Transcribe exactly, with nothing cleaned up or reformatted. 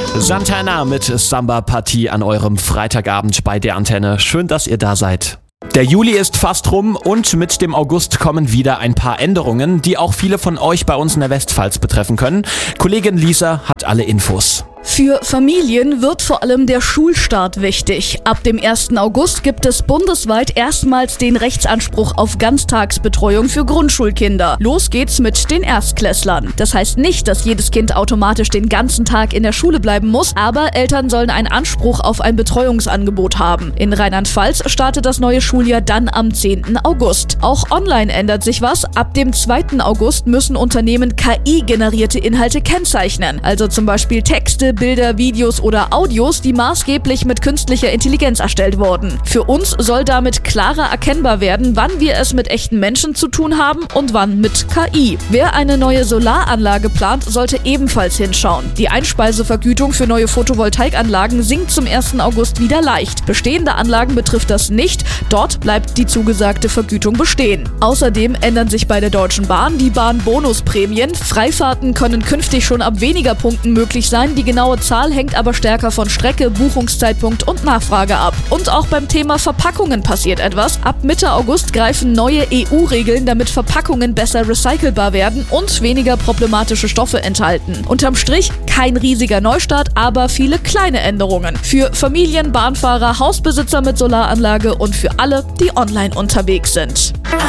Santana mit Samba-Partie an eurem Freitagabend bei der Antenne. Schön, dass ihr da seid. Der Juli ist fast rum und mit dem August kommen wieder ein paar Änderungen, die auch viele von euch bei uns in der Westpfalz betreffen können. Kollegin Lisa hat alle Infos. Für Familien wird vor allem der Schulstart wichtig. Ab dem ersten August gibt es bundesweit erstmals den Rechtsanspruch auf Ganztagsbetreuung für Grundschulkinder. Los geht's mit den Erstklässlern. Das heißt nicht, dass jedes Kind automatisch den ganzen Tag in der Schule bleiben muss, aber Eltern sollen einen Anspruch auf ein Betreuungsangebot haben. In Rheinland-Pfalz startet das neue Schuljahr dann am zehnten August. Auch online ändert sich was. Ab dem zweiten August müssen Unternehmen K I-generierte Inhalte kennzeichnen, also zum Beispiel Texte, Bilder, Videos oder Audios, die maßgeblich mit künstlicher Intelligenz erstellt wurden. Für uns soll damit klarer erkennbar werden, wann wir es mit echten Menschen zu tun haben und wann mit K I. Wer eine neue Solaranlage plant, sollte ebenfalls hinschauen. Die Einspeisevergütung für neue Photovoltaikanlagen sinkt zum ersten August wieder leicht. Bestehende Anlagen betrifft das nicht, dort bleibt die zugesagte Vergütung bestehen. Außerdem ändern sich bei der Deutschen Bahn die Bahnbonusprämien. Freifahrten können künftig schon ab weniger Punkten möglich sein, die genaue Zahl hängt aber stärker von Strecke, Buchungszeitpunkt und Nachfrage ab. Und auch beim Thema Verpackungen passiert etwas. Ab Mitte August greifen neue E U-Regeln, damit Verpackungen besser recycelbar werden und weniger problematische Stoffe enthalten. Unterm Strich kein riesiger Neustart, aber viele kleine Änderungen. Für Familien, Bahnfahrer, Hausbesitzer mit Solaranlage und für alle, die online unterwegs sind.